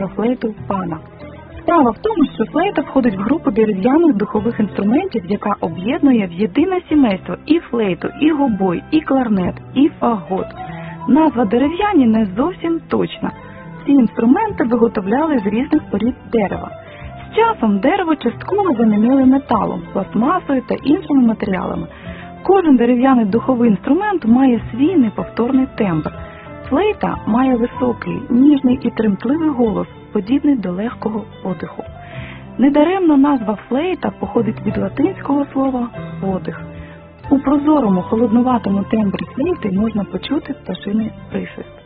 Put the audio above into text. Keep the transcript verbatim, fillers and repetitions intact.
про флейту пана. Справа в тому, що флейта входить в групу дерев'яних духових інструментів, яка об'єднує в єдине сімейство і флейту, і гобой, і кларнет, і фагот. Назва дерев'яні не зовсім точна. Ці інструменти виготовляли з різних порід дерева. З часом дерево частково замінили металом, пластмасою та іншими матеріалами. Кожен дерев'яний духовий інструмент має свій неповторний тембр. Флейта має високий, ніжний і тремтливий голос, подібний до легкого подиху. Недаремно назва флейта походить від латинського слова «подих». У прозорому, холоднуватому тембрі флейти можна почути пташиний присвист.